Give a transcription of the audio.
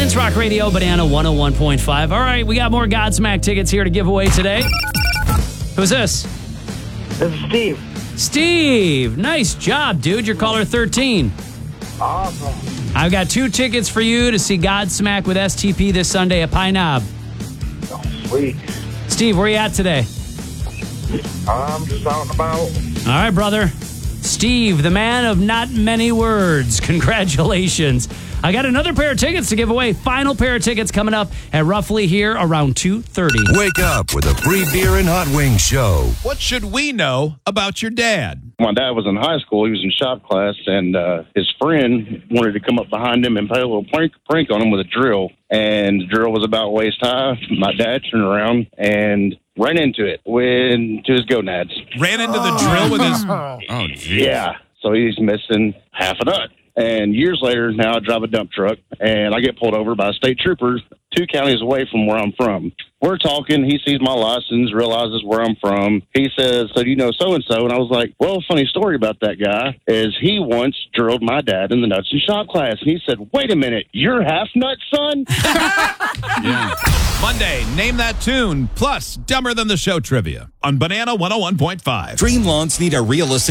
Linz Rock Radio, Banana 101.5. All right, we got more Godsmack tickets here to give away today. Who's this? This is Steve. Steve, nice job, dude. You're caller 13. Awesome. I've got 2 tickets for you to see Godsmack with STP this Sunday at Pine Knob. Oh, sweet. Steve, where you at today? I'm just out and about. All right, brother. Steve, the man of not many words. Congratulations. I got another pair of tickets to give away. Final pair of tickets coming up at roughly here around 2:30. Wake up with a free beer and hot wings show. What should we know about your dad? My dad was in high school. He was in shop class, and his friend wanted to come up behind him and play a little prank on him with a drill. And the drill was about waist high. My dad turned around and ran into it, went to his gonads. Ran into the drill with his... Oh, geez. Yeah, so he's missing half a nut. And years later, now I drive a dump truck, and I get pulled over by a state trooper 2 counties away from where I'm from. We're talking. He sees my license, realizes where I'm from. He says, so do you know so-and-so? And I was like, well, funny story about that guy is he once drilled my dad in the nuts and shop class. And he said, wait a minute, you're half nut, son? Yeah. Monday, name that tune, plus Dumber Than the Show trivia on Banana 101.5. Dream lawns need a realistic